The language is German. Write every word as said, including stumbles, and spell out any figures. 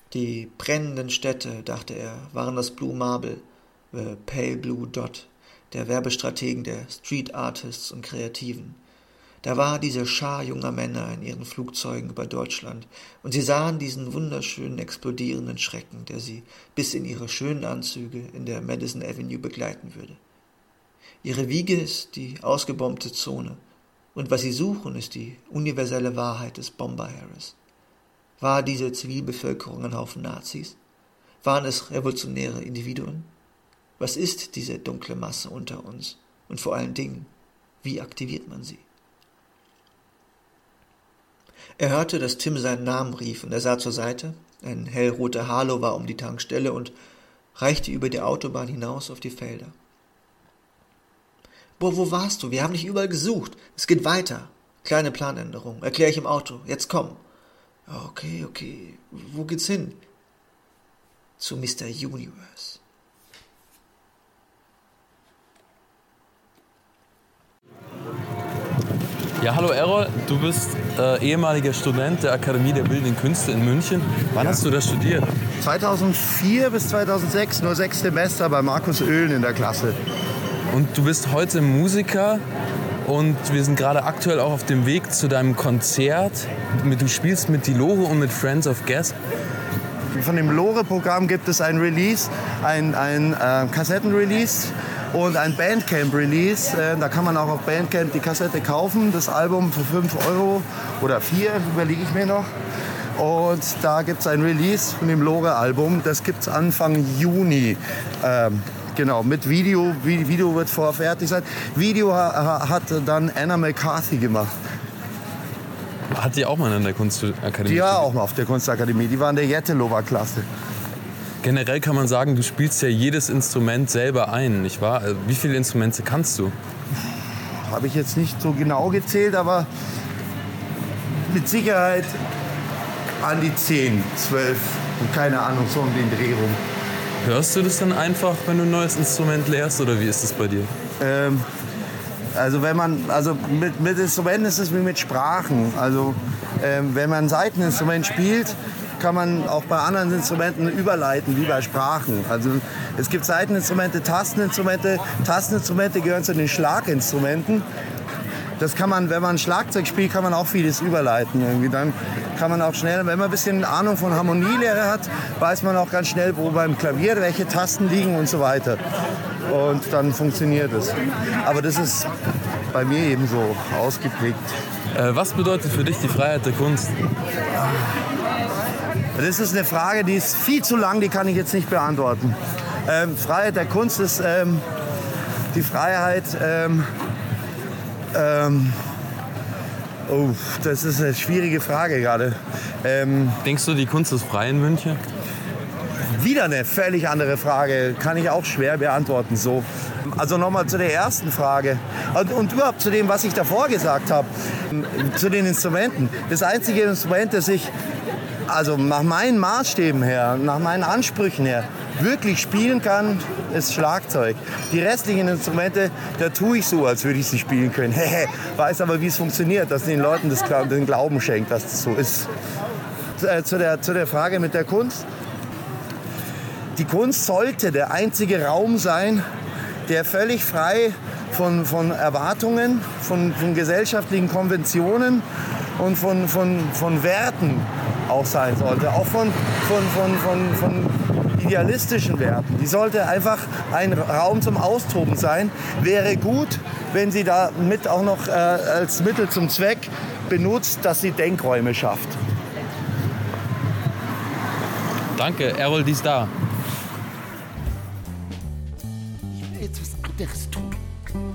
Die brennenden Städte, dachte er, waren das Blue Marble, the Pale Blue Dot, der Werbestrategen, der Street Artists und Kreativen. Da war diese Schar junger Männer in ihren Flugzeugen über Deutschland, und sie sahen diesen wunderschönen explodierenden Schrecken, der sie bis in ihre schönen Anzüge in der Madison Avenue begleiten würde. Ihre Wiege ist die ausgebombte Zone, und was sie suchen, ist die universelle Wahrheit des Bomberheeres. War diese Zivilbevölkerung ein Haufen Nazis? Waren es revolutionäre Individuen? Was ist diese dunkle Masse unter uns? Und vor allen Dingen, wie aktiviert man sie? Er hörte, dass Tim seinen Namen rief, und er sah zur Seite. Ein hellroter Halo war um die Tankstelle und reichte über die Autobahn hinaus auf die Felder. »Boah, wo warst du? Wir haben dich überall gesucht. Es geht weiter. Kleine Planänderung. Erkläre ich im Auto. Jetzt komm.« »Okay, okay. Wo geht's hin?« »Zu Mister Universe.« Ja, hallo Errol, du bist äh, ehemaliger Student der Akademie der Bildenden Künste in München. Wann ja. hast du da studiert? zweitausendvier bis zweitausendsechs, nur sechs Semester bei Markus Oehlen in der Klasse. Und du bist heute Musiker und wir sind gerade aktuell auch auf dem Weg zu deinem Konzert. Du spielst mit Die Lore und mit Friends of Gas. Von dem Lore-Programm gibt es ein Release, ein, ein äh, Kassettenrelease und ein Bandcamp-Release. Äh, da kann man auch auf Bandcamp die Kassette kaufen, das Album für fünf Euro oder vier, überlege ich mir noch. Und da gibt es ein Release von dem Lore-Album, das gibt es Anfang Juni. Ähm, Genau, mit Video. Video wird vorfertig sein. Video hat dann Anna McCarthy gemacht. Hat die auch mal in der Kunstakademie? Die war auch mal auf der Kunstakademie. Die war in der Jettelower-Klasse. Generell kann man sagen, du spielst ja jedes Instrument selber ein, nicht wahr? Wie viele Instrumente kannst du? Habe ich jetzt nicht so genau gezählt, aber mit Sicherheit an die zehn, zwölf und keine Ahnung, so um den Dreh rum. Hörst du das dann einfach, wenn du ein neues Instrument lernst, oder wie ist das bei dir? Ähm, also wenn man, also mit, mit Instrumenten ist es wie mit Sprachen. Also ähm, wenn man ein Saiteninstrument spielt, kann man auch bei anderen Instrumenten überleiten, wie bei Sprachen. Also es gibt Saiteninstrumente, Tasteninstrumente. Tasteninstrumente gehören zu den Schlaginstrumenten. Das kann man, wenn man Schlagzeug spielt, kann man auch vieles überleiten. Irgendwie. Dann kann man auch schnell, wenn man ein bisschen Ahnung von Harmonielehre hat, weiß man auch ganz schnell, wo beim Klavier welche Tasten liegen und so weiter. Und dann funktioniert es. Aber das ist bei mir eben so ausgeprägt. Äh, was bedeutet für dich die Freiheit der Kunst? Das ist eine Frage, die ist viel zu lang, die kann ich jetzt nicht beantworten. Ähm, Freiheit der Kunst ist ähm, die Freiheit... Ähm, Ähm, oh, das ist eine schwierige Frage gerade. Ähm, Denkst du, die Kunst ist frei in München? Wieder eine völlig andere Frage, kann ich auch schwer beantworten. So. Also nochmal zu der ersten Frage und, und überhaupt zu dem, was ich davor gesagt habe, zu den Instrumenten. Das einzige Instrument, das ich also nach meinen Maßstäben her, nach meinen Ansprüchen her, wirklich spielen kann, ist Schlagzeug. Die restlichen Instrumente, da tue ich so, als würde ich sie spielen können. Weiß aber, wie es funktioniert, dass den Leuten das, den Glauben schenkt, dass das so ist. Zu der, zu der Frage mit der Kunst. Die Kunst sollte der einzige Raum sein, der völlig frei von, von Erwartungen, von, von gesellschaftlichen Konventionen und von, von, von Werten auch sein sollte. Auch von, von, von, von, von idealistischen Werten. Die sollte einfach ein Raum zum Austoben sein. Wäre gut, wenn sie damit auch noch äh, als Mittel zum Zweck benutzt, dass sie Denkräume schafft. Danke, Errol, die ist da. Ich will jetzt was anderes tun.